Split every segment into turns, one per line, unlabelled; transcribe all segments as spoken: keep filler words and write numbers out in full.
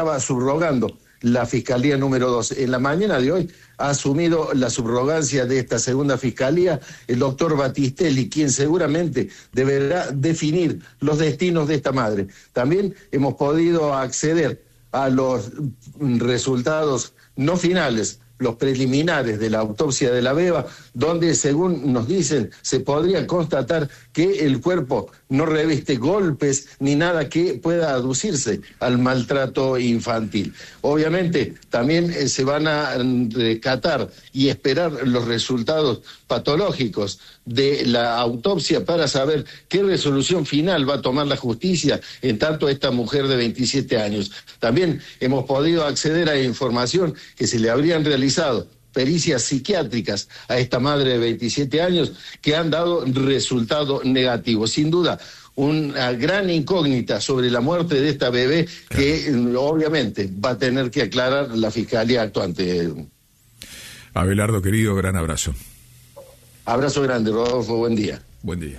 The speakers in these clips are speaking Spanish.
estaba subrogando la Fiscalía número dos. En la mañana de hoy ha asumido la subrogancia de esta segunda Fiscalía el doctor Battistelli, quien seguramente deberá definir los destinos de esta madre. También hemos podido acceder a los resultados no finales, los preliminares de la autopsia de la beba, donde, según nos dicen, se podría constatar que el cuerpo no reviste golpes ni nada que pueda aducirse al maltrato infantil. Obviamente, también eh, se van a recatar y esperar los resultados patológicos de la autopsia para saber qué resolución final va a tomar la justicia en tanto esta mujer de veintisiete años. También hemos podido acceder a información que se le habrían realizado pericias psiquiátricas a esta madre de veintisiete años que han dado resultado negativo. Sin duda, una gran incógnita sobre la muerte de esta bebé que obviamente va a tener que aclarar la Fiscalía actuante.
Abelardo, querido, gran abrazo.
Abrazo grande, Rodolfo, buen día.
Buen día.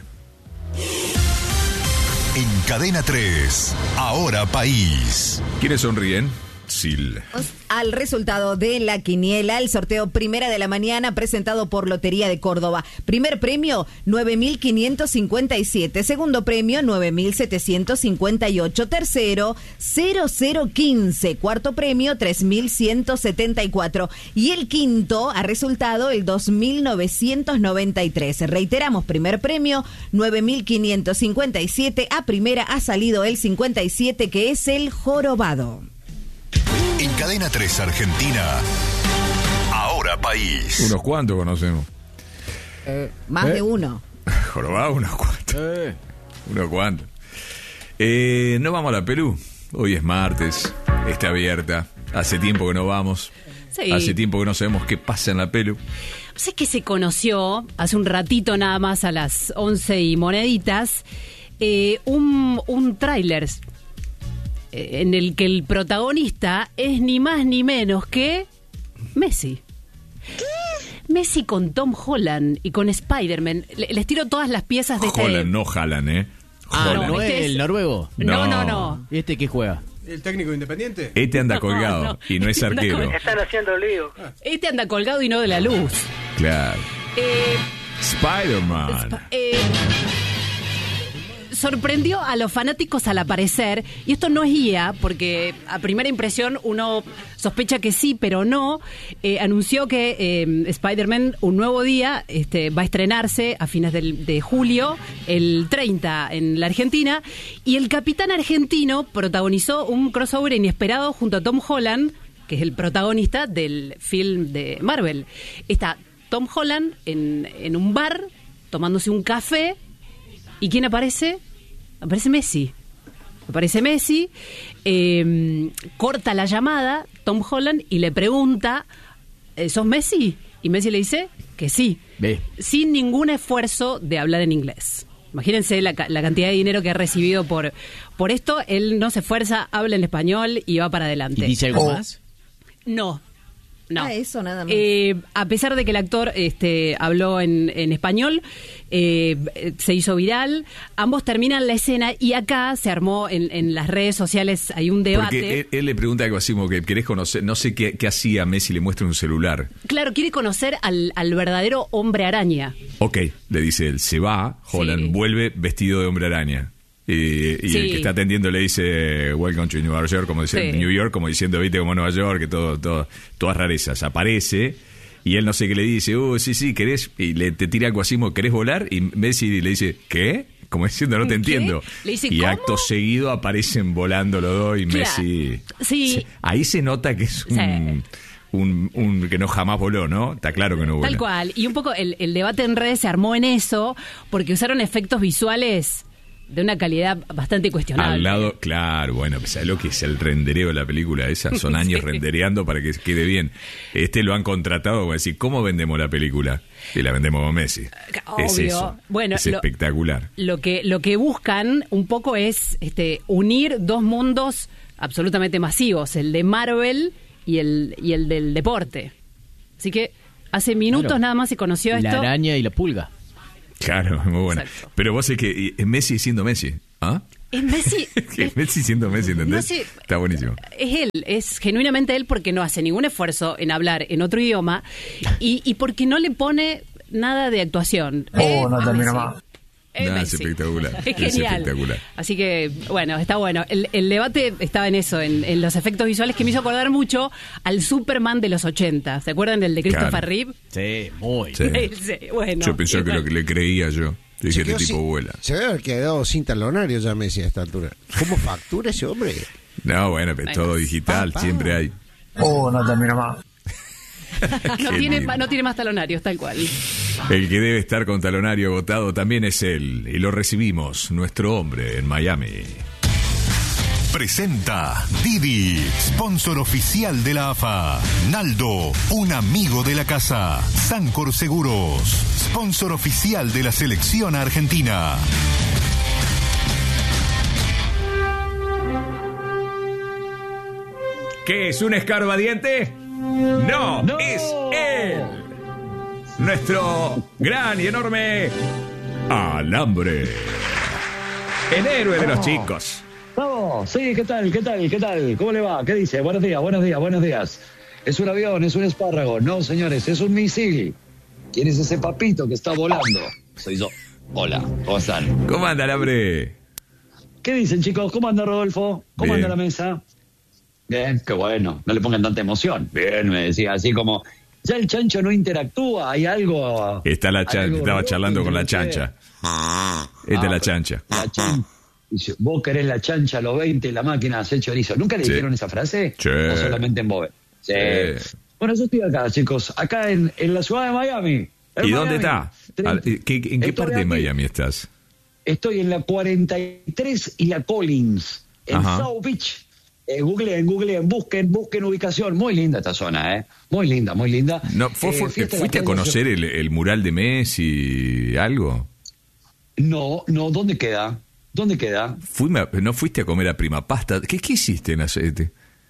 En Cadena tres, Ahora País.
¿Quiénes sonríen? Sil.
Al resultado de la quiniela, el sorteo primera de la mañana presentado por Lotería de Córdoba. Primer premio, nueve mil quinientos cincuenta y siete. Segundo premio, nueve mil setecientos cincuenta y ocho. Tercero, cero cero quince. Cuarto premio, tres mil ciento setenta y cuatro. Y el quinto ha resultado el dos mil novecientos noventa y tres. Reiteramos, primer premio, nueve mil quinientos cincuenta y siete. A primera ha salido el cincuenta y siete, que es el jorobado.
En Cadena tres Argentina, Ahora País.
Unos cuantos conocemos.
Eh, más ¿Eh? de uno.
Jorobado, unos cuantos. Eh. Unos cuantos. Eh, no vamos a la Perú. Hoy es martes, está abierta. Hace tiempo que no vamos.
Sí.
Hace tiempo que no sabemos qué pasa en la Perú.
O sea, es que se conoció hace un ratito nada más, a las once y moneditas, eh, un, un tráiler en el que el protagonista es ni más ni menos que Messi. ¿Qué? Messi con Tom Holland y con Spider-Man. Le, les tiro todas las piezas de
Holland,
este...
no Haaland, ¿eh?
Ah,
Holland.
¿no es
Este es-
el noruego?
No, no, no.
¿Y este qué juega?
¿El técnico independiente?
Este anda
No,
colgado
no.
y no es
Anda
arquero.
colgado.
Están haciendo lío.
Este anda colgado y no de la luz.
Claro.
Eh,
Spider-Man.
Sp- eh, sorprendió a los fanáticos al aparecer, y esto no es guía, porque a primera impresión uno sospecha que sí, pero no. Eh, anunció que eh, Spider-Man, un nuevo día, este, va a estrenarse a fines del, de julio, el treinta en la Argentina, y el capitán argentino protagonizó un crossover inesperado junto a Tom Holland, que es el protagonista del film de Marvel. Está Tom Holland en, en un bar, tomándose un café, ¿y quién aparece? Aparece Messi. Aparece Messi, eh, corta la llamada, Tom Holland, y le pregunta, ¿sos Messi? Y Messi le dice que sí,
Ve.
sin ningún esfuerzo de hablar en inglés. Imagínense la, la cantidad de dinero que ha recibido por, por esto. Él no se esfuerza, habla en español y va para adelante.
¿Y dice algo
Oh.
más?
No. No.
Ah, eso nada más.
Eh, a pesar de que el actor este, habló en, en español, eh, se hizo viral, ambos terminan la escena y acá se armó en, en las redes sociales, hay un debate.
Porque él, él le pregunta algo así como que querés conocer, no sé qué, qué hacía Messi, le muestra un celular.
Claro, quiere conocer al, al verdadero hombre araña.
Ok, le dice él, se va, Holland
Sí.
vuelve vestido de hombre araña. Y, y
Sí.
el que está atendiendo le dice Welcome to New York, como dice
Sí.
New York, como diciendo, viste, como Nueva York, que todo, todo, todas rarezas. Aparece y él no sé qué le dice, uh, sí, sí, querés, y le te tira algo así como, ¿querés volar? Y Messi le dice, ¿qué? Como diciendo, no te
¿Qué?
entiendo.
Le dice,
y
¿cómo?
acto seguido aparecen volando los dos y
Claro.
Messi.
Sí.
Se- ahí se nota que es un,
Sí.
un, un que no jamás voló, ¿no? Está claro que no voló.
Tal cual. Y un poco el, el debate en redes se armó en eso, porque usaron efectos visuales de una calidad bastante cuestionable.
Al lado, claro, bueno, pues ¿sabes lo que es el rendereo de la película esa? Son años
Sí.
rendereando para que quede bien. Este lo han contratado para decir, ¿cómo vendemos la película? Y la vendemos con Messi.
Obvio.
Es eso.
Bueno,
es
lo-
espectacular.
Lo que, lo que buscan un poco es este, unir dos mundos absolutamente masivos, el de Marvel y el, y el del deporte. Así que hace minutos
Claro.
nada más se conoció
La
esto.
araña y la pulga.
Claro, muy bueno.
Exacto.
Pero vos es que y- Messi siendo Messi, ¿ah?
Es Messi.
Es Messi siendo Messi, ¿entendés?
No sé,
Está buenísimo.
Es él, es genuinamente él porque no hace ningún esfuerzo en hablar en otro idioma y, y porque no le pone nada de actuación.
Oh,
es
no termina
Messi.
No,
más.
Es
es
Messi.
espectacular.
Es
Es
genial.
espectacular.
Así que, bueno, está bueno. El, el debate estaba en eso, en, en los efectos visuales, que me hizo acordar mucho al Superman de los ochenta. ¿Se acuerdan del de Christopher
Claro.
Reeve?
Sí, muy.
Sí.
Ese, bueno.
Yo pensé que
bueno.
lo que le creía yo. Dije,
Se
este
quedó
tipo
sin-
vuela.
Se debe haber quedado sin talonario ya Messi a esta altura. ¿Cómo factura ese hombre?
No, bueno, pero es todo digital,
Papá.
siempre hay.
Oh, no termina más.
No
Qué
tiene,
lindo.
no tiene más talonarios, tal cual.
El que debe estar con talonario agotado también es él. Y lo recibimos, nuestro hombre en Miami.
Presenta Didi, sponsor oficial de la A F A. Naldo, un amigo de la casa. Sancor Seguros, sponsor oficial de la selección argentina.
¿Qué es un escarbadiente? No, es él. Nuestro gran y enorme Alambre. El héroe de los chicos.
Vamos, sí, ¿qué tal? ¿Qué tal? ¿Qué tal? ¿Cómo le va? ¿Qué dice? Buenos días, buenos días, buenos días. ¿Es un avión? ¿Es un espárrago? No, señores, es un misil. ¿Quién es ese papito que está volando? Soy yo. Hola, ¿cómo están?
¿Cómo anda, Alambre?
¿Qué dicen, chicos? ¿Cómo anda Rodolfo? ¿Cómo
Bien.
anda la mesa? Bien, qué bueno. No le pongan tanta emoción. Bien, me decía, así como... Ya el chancho no interactúa, hay algo...
Está la
hay
chancha,
algo
estaba
loco
charlando con la
entre ustedes.
chancha. Esta es la chancha.
La chancha. Dice, vos querés la chancha a los veinte, la máquina hace chorizo. ¿Nunca le
Sí.
dijeron esa frase?
Sí.
¿O solamente en Bobe? Sí.
Sí.
Bueno, yo estoy acá, chicos. Acá en, en la ciudad de Miami. En
¿Y dónde
Miami.
está?
Treinta.
Ah, ¿qué- ¿En qué
Estoy
parte de
aquí.
Miami estás?
Estoy en la cuarenta y tres y la Collins, en
Ajá.
South Beach. Eh, googleen, googleen, busquen, busquen ubicación. Muy linda esta zona, ¿eh? Muy linda, muy linda.
No, fue-
Eh,
fue-
fiesta de
¿Fuiste a
la
conocer el, el mural de Messi? ¿Algo?
No, no, ¿dónde queda? ¿Dónde queda?
Fuime a- ¿No fuiste a comer a Prima Pasta? ¿Qué, qué hiciste en aceite?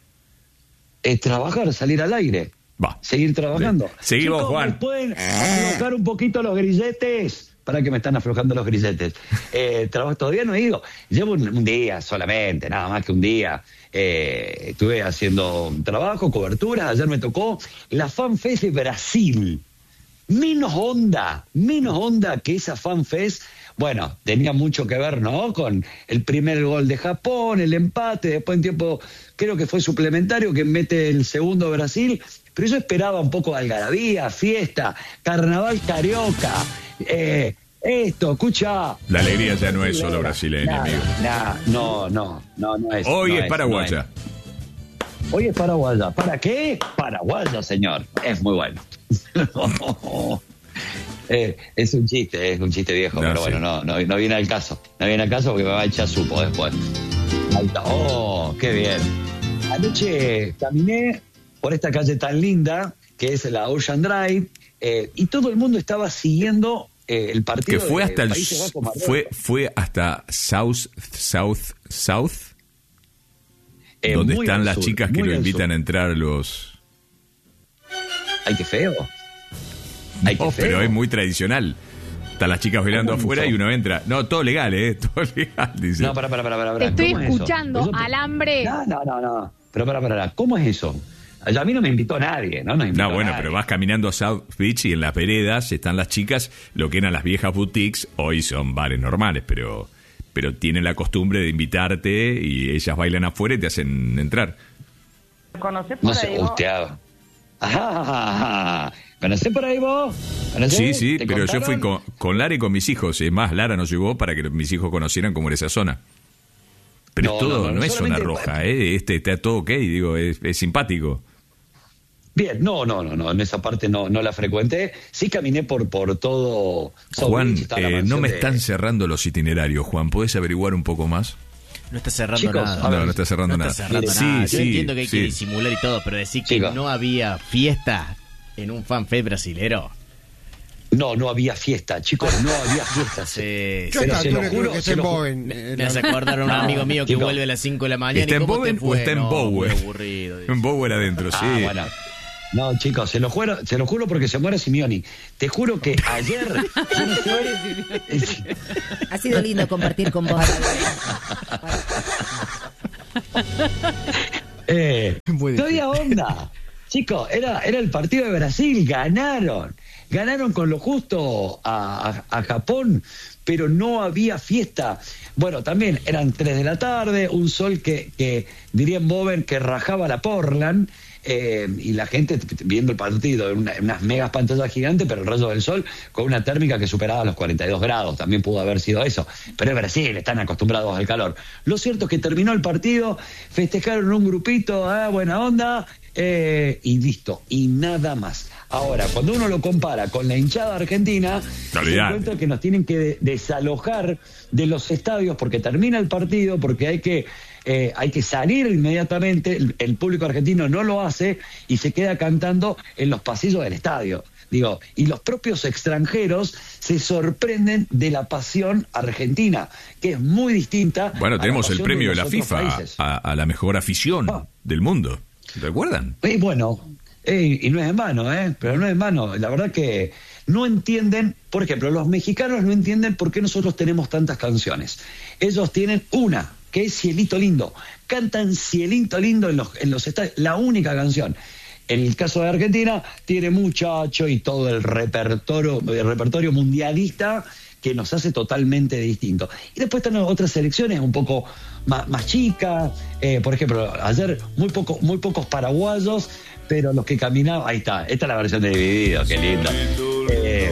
Eh, trabajar, salir al aire.
Va.
Seguir trabajando.
Bien. Seguimos,
Chicos,
Juan.
¿me pueden aflojar un poquito los grilletes? Para que me están aflojando los grilletes. Eh, trabajo, todavía no he ido. Llevo un, un día solamente, nada más que un día. Eh, estuve haciendo trabajo, coberturas. Ayer me tocó la FanFest de Brasil. Menos onda, menos onda que esa FanFest. Bueno, tenía mucho que ver, ¿no? Con el primer gol de Japón, el empate, después en tiempo, creo que fue suplementario, que mete el segundo Brasil. Pero yo esperaba un poco de algarabía, fiesta, carnaval carioca, eh, esto, escucha.
La alegría ya no es solo brasileña, amigo.
Nah, no, no, no, no es.
Hoy
no
es paraguaya.
no es. Hoy es paraguaya. ¿Para qué? Paraguaya, señor. Es muy bueno. Eh, es un chiste, es un chiste viejo,
No,
pero
sí.
bueno, no, no, no viene al caso. No viene al caso porque me va a echar supo después. Ahí está. Oh, qué bien. Anoche caminé por esta calle tan linda que es la Ocean Drive eh, y todo el mundo estaba siguiendo eh, el partido.
Que fue
de
hasta el
Países Bajos, Marruecos.
fue fue hasta South South South
Eh,
donde
muy
están
al
las
sur,
chicas que
muy
lo
al
invitan
sur.
a entrar a los.
Ay, qué feo. Ay, qué
No,
feo.
pero es muy tradicional. Están las chicas bailando
¿Cómo
afuera
hizo?
y uno entra. No, todo legal, ¿eh? Todo legal, dice.
No, para, para, para, para.
Te estoy
¿Cómo es eso?
escuchando,
Pero yo-
alambre.
No, no, no, no. Pero para, para, para. ¿Cómo es eso? A mí no me invitó nadie, ¿no? Nos invitó
No, bueno,
nadie.
pero vas caminando a South Beach y en las veredas están las chicas, lo que eran las viejas boutiques, hoy son bares normales, pero, pero tienen la costumbre de invitarte y ellas bailan afuera y te hacen entrar.
¿Conocés por
No
ahí
se
vos?
gusteaba. Ajá. ¿Conocés por ahí vos? ¿Conocés?
Sí, sí,
¿Te
pero yo fui
contaron?
con, con Lara y con mis hijos. Es más, Lara nos llevó para que mis hijos conocieran cómo era esa zona. Pero
No,
es todo,
no,
no,
no, no,
es zona
solamente-
roja, ¿eh? Este está todo ok, digo, es, es simpático.
Bien, no, no, no, no, en esa parte no, no la frecuenté. Sí caminé por, por todo South
Juan,
Beach, estaba la
eh, no
mansión
me
de-
están cerrando los itinerarios, Juan. ¿Podés averiguar un poco más?
No está cerrando
Chicos,
nada.
a ver.
No, no está cerrando
No
nada.
está cerrando
Sí,
nada. Yo
sí,
entiendo que hay
sí.
que disimular y todo, pero decir que
Chicos.
no había fiesta en un fanfest brasilero.
No, no había fiesta, chicos, no había fiesta.
Sí,
Yo a
Pero
esta
se lo
altura
juro,
creo que
se
está en
lo ju-
Bowen.
Me,
eh,
me
la-
hace acordar a un
No,
amigo mío que
chicos.
vuelve a las cinco de la mañana.
¿Está
¿y
en
cómo
Bowen
te
o
fue?
está en
No,
Bowen?
muy aburrido. dice.
En Bowen adentro, sí.
Ah, bueno. No, chicos, se lo juro, se lo juro porque se muere Simeoni. Te juro que ayer... yo no sé-
Ha sido lindo compartir con vos.
Eh,
Muy
no había onda. Chicos, era, era el partido de Brasil, ganaron. Ganaron con lo justo a, a- a Japón, pero no había fiesta. Bueno, también eran tres de la tarde, un sol que, que dirían Boven, que rajaba la Portland, eh, y la gente t- t- viendo el partido en, una- en unas megas pantallas gigantes, pero el rayo del sol con una térmica que superaba los cuarenta y dos grados, también pudo haber sido eso. Pero es Brasil, están acostumbrados al calor. Lo cierto es que terminó el partido, festejaron un grupito, ah, buena onda, eh, y listo, y nada más. Ahora, cuando uno lo compara con la hinchada argentina, se
Olvidate.
encuentra que nos tienen que de- desalojar de los estadios porque termina el partido, porque hay que eh, hay que salir inmediatamente. El, el público argentino no lo hace y se queda cantando en los pasillos del estadio. Digo, y los propios extranjeros se sorprenden de la pasión argentina, que es muy distinta.
Bueno,
a la
tenemos el
pasión
premio de
los
la
otros
FIFA
países.
a, a la mejor afición
Ah.
del mundo. ¿Recuerdan?
Y bueno, eh, y no es en vano, ¿eh? Pero no es en vano. La verdad que no entienden, por ejemplo, los mexicanos no entienden por qué nosotros tenemos tantas canciones. Ellos tienen una, que es Cielito Lindo. Cantan Cielito Lindo en los, en los estadios, la única canción. En el caso de Argentina, tiene Muchacho y todo el repertorio, el repertorio mundialista que nos hace totalmente distinto. Y después están otras selecciones un poco más, más chicas. Eh, por ejemplo, ayer muy, poco, muy pocos paraguayos, pero los que caminaban... Ahí está, esta es la versión de Dividido, qué lindo. Eh,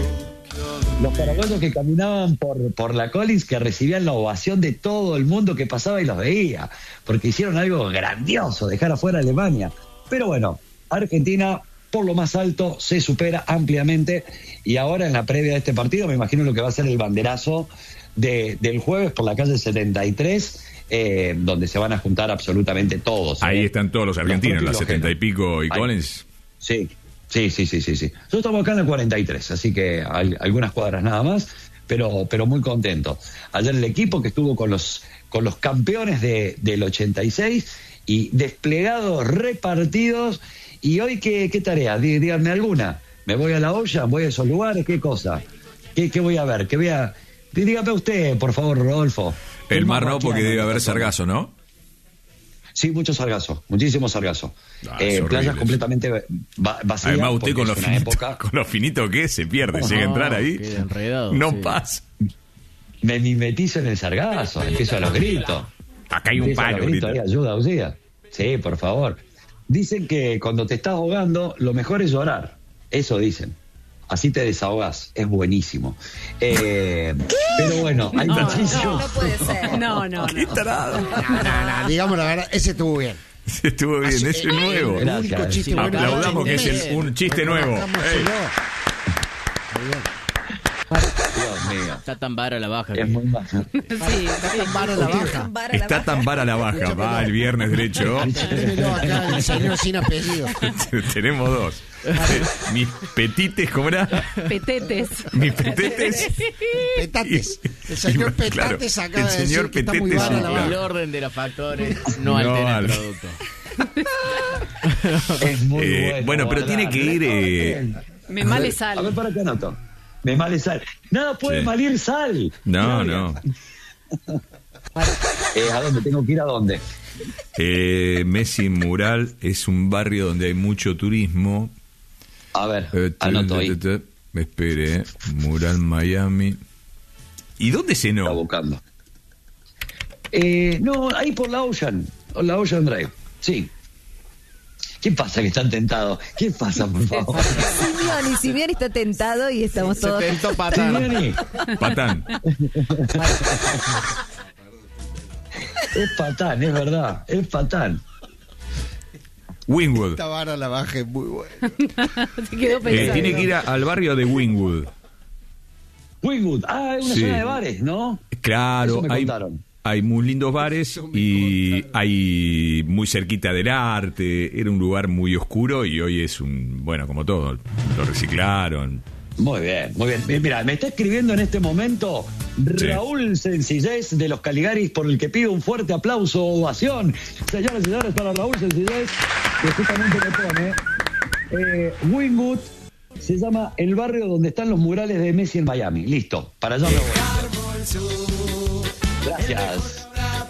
los paraguayos que caminaban por, por la Collins, que recibían la ovación de todo el mundo que pasaba y los veía, porque hicieron algo grandioso, dejar afuera a Alemania. Pero bueno, Argentina, por lo más alto, se supera ampliamente, y ahora en la previa de este partido me imagino lo que va a ser el banderazo de, del jueves por la calle setenta y tres, eh, donde se van a juntar absolutamente todos.
Ahí
¿eh?
están todos los argentinos,
propios
las
y los
setenta y
ajenos.
pico y
Ahí.
Collins.
Sí, sí, sí, sí, sí, sí. Nosotros estamos acá en la cuarenta y tres, así que hay algunas cuadras nada más, pero, pero muy contento. Ayer el equipo que estuvo con los, con los campeones de, del ochenta y seis y desplegados, repartidos. ¿Y hoy qué, qué tarea? Dí- Díganme alguna. ¿Me voy a la olla? ¿Voy a esos lugares? ¿Qué cosa? ¿Qué, qué voy a ver? ¿Qué voy a...? Dí- Dígame usted, por favor, Rodolfo.
El mar
más
no, porque
guachiano
debe
que
haber
está todo.
sargazo, ¿no?
Sí, mucho sargazo, muchísimo sargazo.
Ah,
Eh,
es horrible
playas
eso.
completamente va- vacías.
Además, usted
porque
con lo,
es una
finito,
época...
con lo finito que es, se pierde. Llega a entrar ahí.
queda enredado,
no
sí.
pasa.
Me mimetizo en el sargazo, empiezo a los gritos.
Acá hay un
Empiezo a los
palo.
gritos,
grita.
ahí, ayuda, auxilia. Sí, por favor. Dicen que cuando te estás ahogando, lo mejor es llorar. Eso dicen. Así te desahogás. Es buenísimo. Eh, pero bueno, hay
No,
muchísimo.
No puede ser.
No, no,
Qué
no.
tarado.
No, no, no, digamos la verdad, ese estuvo bien.
Estuvo bien,
Así-
ese
eh,
nuevo.
El
Gracias.
único chiste
Sí,
bueno.
aplaudamos que es el-
Bien.
un chiste nuevo.
Reconozcámoselo. Muy bien.
Dios mío.
Está tan vara la baja.
Es
que-
muy mal.
Sí,
Está tan vara la baja.
Vara la
Está
baja.
tan vara la baja. Va el viernes derecho.
Démelo acá, el señor sin apellido.
Tenemos dos. Mis petites, ¿cómo era?
petetes.
Mis petetes.
Petates. El
Y-
señor
y- claro,
Petates acaba
el
de decir
señor
que está muy
Petetes,
vara
sí,
la
claro.
El
baja.
orden de los factores no
No,
altera
al-
el producto.
Es muy
Eh,
bueno.
bueno, pero
¿verdad?
tiene que ir, eh,
Me
A
male
ver,
sal.
A ver, para qué anoto. Me male sal. Nada puede
Sí.
malir sal.
No,
Claudia.
no.
Eh, ¿A dónde? ¿Tengo que ir a dónde?
Eh, Messi Mural es un barrio donde hay mucho turismo.
A ver,
Eh,
anoto ahí.
te- te- Me espere, eh. Mural Miami. ¿Y dónde
Está
cenó?
buscando. Eh, no, ahí por la Ocean. Por la Ocean Drive. Sí. ¿Qué pasa que están tentados? ¿Qué pasa, por favor?
Simeoni, Simeoni está tentado y estamos
Se
todos.
tentó patán.
Simeoni,
Patán.
es patán, es verdad. Es patán.
Wynwood.
Esta vara la baja es muy buena.
Se quedó
Eh,
pensando.
tiene que ir a- al barrio de Wynwood.
Wingwood. Ah, es una
Sí.
zona de bares, ¿no?
Claro,
Eso me
hay,
contaron.
hay muy lindos bares y hay muy cerquita del arte. Era un lugar muy oscuro y hoy es un, bueno, como todo, lo reciclaron.
Muy bien, muy bien. Mira, me está escribiendo en este momento
Sí.
Raúl Sencillez de los Caligaris, por el que pido un fuerte aplauso, ovación. Señoras y señores, para Raúl Sencillez, que justamente me pone Eh, Wynwood se llama el barrio donde están los murales de Messi en Miami. Listo, para allá me voy. Gracias.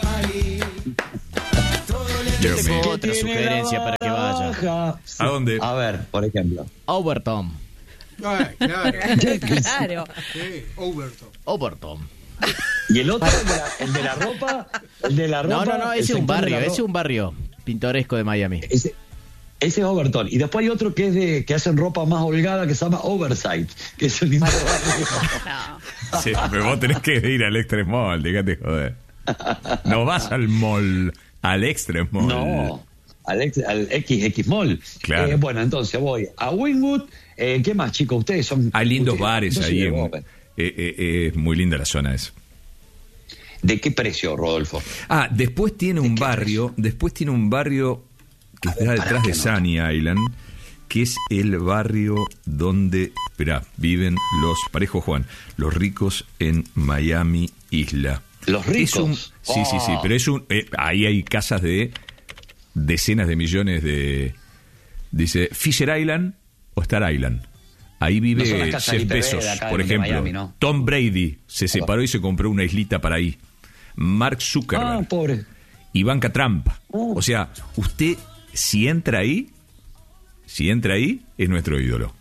Yo tengo otra sugerencia para que vaya.
¿A dónde?
A ver, por ejemplo.
Overton.
Ay, claro.
Claro.
Sí, Overton.
Overton.
Y el otro, el de la, el de la ropa, el de la ropa.
No, no, no,
el
ese es un
sector de
barrio,
la
ese es
ro-
un barrio pintoresco de Miami.
Ese, ese es Overton. Y después hay otro que es de que hacen ropa más holgada que se llama Oversight, que es el lindo barrio.
Sí, pero vos tenés que ir al Extreme Mall, déjate joder. No vas al mall, al Extreme Mall.
No, al, ex- al X X Mall.
Claro.
Eh, bueno, entonces voy a Wynwood. Eh, ¿Qué más, chicos? Ustedes son...
Hay lindos
ustedes-
bares
yo soy
ahí.
de
En,
Boca.
eh, eh, eh, es muy linda la zona esa.
¿De qué precio, Rodolfo?
Ah, después tiene un barrio, después tiene un barrio que
A
está
ver,
detrás
pará,
de
que no.
Sunny Island, que es el barrio donde, esperá, viven los, parejo Juan, los ricos en Miami Isla.
Los
Es
ricos.
un- sí, sí, sí,
Oh.
pero es un, eh, ahí hay casas de decenas de millones de, dice, Fisher Island o Star Island. Ahí vive
No son las casas
Jeff
I P B de
Bezos,
acá
por
de
ejemplo.
Miami, ¿no?
Tom Brady se separó y se compró una islita para ahí. Mark Zuckerberg.
Ah, pobre.
Ivanka Trump.
Oh.
O sea, usted, si entra ahí, si entra ahí, es nuestro ídolo.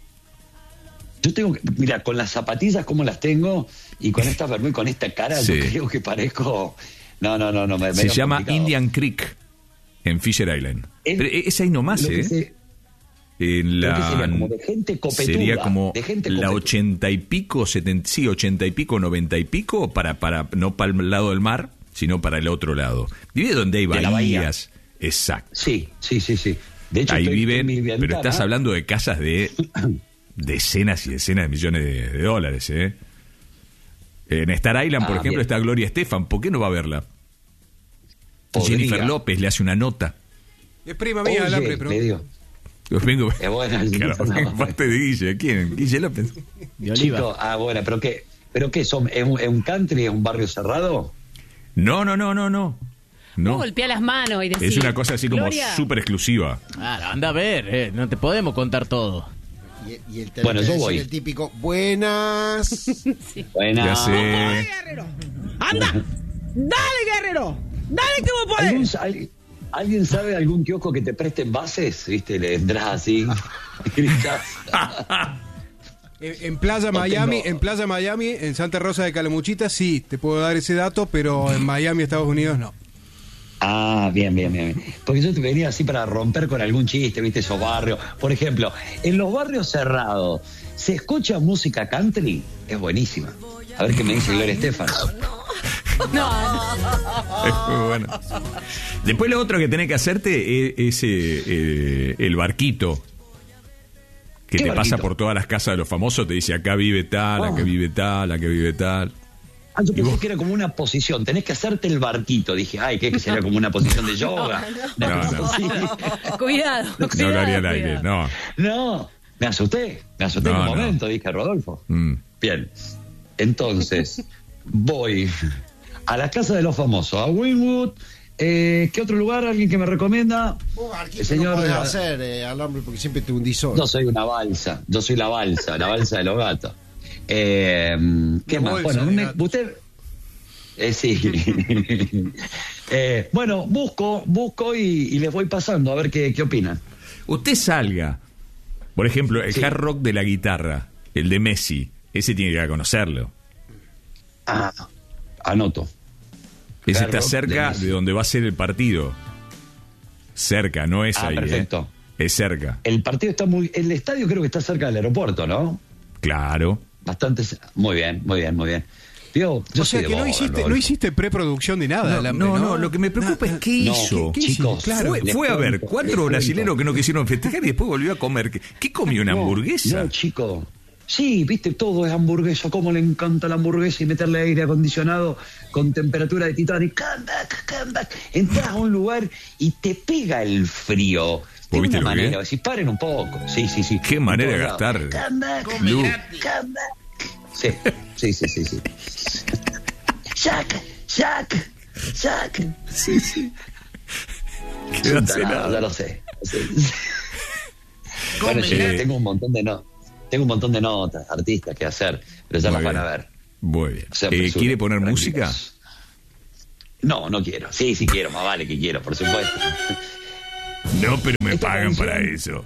Yo tengo que, mira, con las zapatillas como las tengo y con esta verme con esta cara,
Sí.
yo creo que parezco. No, no, no, no. Me,
Se
medio
llama
complicado.
Indian Creek, en Fisher Island.
Es-
Pero es ahí nomás,
Lo que
¿eh?
se-
En
lo
la,
que sería como de gente copetuda,
sería como
de gente
la
copetuda.
ochenta y pico, setenta, sí, ochenta y pico, noventa y pico, para, para, no para el lado del mar, sino para el otro lado. Vive donde hay
De la bahía.
bahías. Exacto.
Sí, sí, sí, sí. De hecho,
Ahí
estoy-
viven,
en mi
pero
ventana-
estás hablando de casas de decenas y decenas de millones de, de dólares, ¿eh? En Star Island, por
Ah,
ejemplo,
bien.
está Gloria Estefan. ¿Por qué no va a verla?
Podría.
Jennifer López le hace una nota.
Es prima mía, el hambre,
Oye,
pero.
le digo.
Los vengo-
Es buena,
Claro,
no.
parte de Guille. ¿Quién? Guille López.
De Oliva.
Chicos, ah, bueno, pero qué, pero qué son, ¿es un, es un country, es un barrio cerrado?
No, no, no, no, no.
Vos
No.
golpea las manos y decís...
Es una cosa así como
Gloria,
súper exclusiva.
Claro, anda a ver, eh, no te podemos contar todo.
Y, y el,
Bueno,
te-
yo
te-
voy.
el típico, buenas.
Buena.
Ya sé.
Guerrero! ¡Anda! ¡Dale, Guerrero! ¡Dale que vos podés!
¿Algún, al- ¿Alguien sabe algún kiosco que te preste envases? ¿Viste? Le entras así, gritás.
En, en Playa
No
Miami,
tengo-
en Playa Miami, en Santa Rosa de Calamuchita, sí, te puedo dar ese dato, pero en Miami, Estados Unidos, no.
Ah, bien, bien, bien. bien. Porque yo te venía así para romper con algún chiste, ¿viste? Esos barrios. Por ejemplo, en los barrios cerrados, ¿se escucha música country? Es buenísima. A ver qué me dice Gloria Estefan.
Es muy bueno. Después lo otro que tenés que hacerte es, es, eh, eh, el barquito. Que
¿Qué
te
barquito?
pasa por todas las casas de los famosos, te dice acá vive tal,
Ah.
acá vive tal, acá vive tal.
Ah, yo
¿Y
pensé
vos?
que era como una posición. Tenés que hacerte el barquito. Dije, ay, ¿qué? Que sería como una posición de yoga.
No,
Una
no.
cosa así.
Cuidado,
No
cuidado,
lo haría al aire,
cuidado.
no.
No, me asusté. Me asusté
No,
en un
no.
momento, dije, Rodolfo.
Mm.
Bien. Entonces, voy a la casa de los famosos, a Wynwood. Eh, ¿Qué otro lugar? ¿Alguien que me recomienda? El señor.
no podés hacer, eh, alambre, porque siempre te hundís solo.
Yo soy una balsa. Yo soy la balsa, la balsa de los gatos. Eh, ¿Qué
Una
más?
bolsa
Bueno,
de
me-
gatos.
usted. Eh, sí. Eh, bueno, busco, busco y, y les voy pasando a ver qué, qué opinan.
Usted salga, por ejemplo, el
Sí.
hard rock de la guitarra, el de Messi, ese tiene que ir a conocerlo.
Ah, anoto.
Ese
Hard
está
rock de
cerca
Messi.
de donde va a ser el partido. Cerca, no es
Ah,
ahí,
perfecto.
¿eh? Es cerca.
El partido está muy. El estadio creo que está cerca del aeropuerto, ¿no?
Claro.
Bastante. ce- Muy bien, muy bien, muy bien. Digo, yo
O
soy
sea
de
que no
Boca,
hiciste,
Rodolfo.
no hiciste preproducción de nada.
No,
alambre,
no, no, lo que me preocupa es qué
No,
hizo.
¿qué
chicos,
hiciste? Claro.
Fue,
les
fue a ver
cuento, les
cuatro
cuento.
brasileños que no quisieron festejar y después volvió a comer. ¿Qué, qué comió? ¿Una
No,
hamburguesa?
No, chico. Sí, viste, todo es hamburguesa. Cómo le encanta la hamburguesa y meterle aire acondicionado con temperatura de Titanic. Come back, come back. Entras a un lugar y te pega el frío. De
viste
una
lo que
manera,
es?
decís, paren un poco. Sí, sí, sí.
Qué manera de
Por todos lados.
gastar.
Come back,
Lu.
come back. Sí, sí, sí, sí, sí. Jack, Jack, Jack.
Sí, sí.
Es un
Quédate
tarado,
nada.
ya lo sé. Sí. Bueno, yo
Eh,
tengo un montón de no, tengo un montón de notas, artistas que hacer, pero ya
Muy
las van
bien.
a ver.
Muy bien.
Se
Eh,
apresuren,
¿Quiere poner
tranquilos.
música?
No, no quiero. Sí, sí quiero, más vale que quiero, por supuesto.
No, pero me
Esta
pagan
canción-
para eso.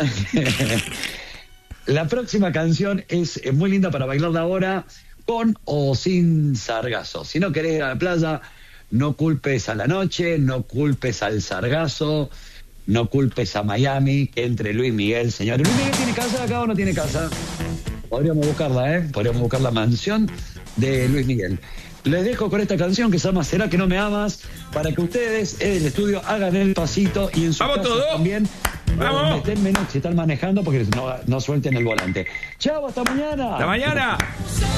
La próxima canción es eh, muy linda para bailarla ahora, con o sin sargazo. Si no querés ir a la playa, no culpes a la noche, no culpes al sargazo, no culpes a Miami, que entre Luis Miguel, señor. ¿Luis Miguel tiene casa acá o no tiene casa? Podríamos buscarla, ¿eh? Podríamos buscar la mansión de Luis Miguel. Les dejo con esta canción que se llama ¿Será que no me amas? Para que ustedes en el estudio hagan el pasito y en su
¡Vamos
casa
todos!
también.
¡Vamos!
Estén menos si están manejando porque no, no suelten el volante. Chao, hasta mañana.
¡Hasta mañana!